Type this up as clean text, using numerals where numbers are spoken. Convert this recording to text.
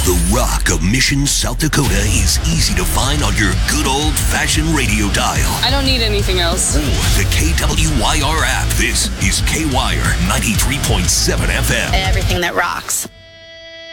The rock of Mission, South Dakota is easy to find on your good old-fashioned radio dial. I don't need anything else. Or the KWYR app. This is KWIRE 93.7 FM. Everything that rocks.